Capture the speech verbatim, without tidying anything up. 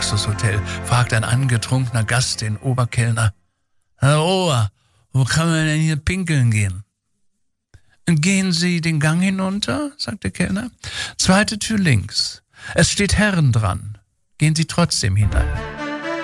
Luxushotel, fragt ein angetrunkener Gast den Oberkellner: Herr Ober, wo kann man denn hier pinkeln gehen? Gehen Sie den Gang hinunter, sagt der Kellner. Zweite Tür links. Es steht Herren dran. Gehen Sie trotzdem hinein.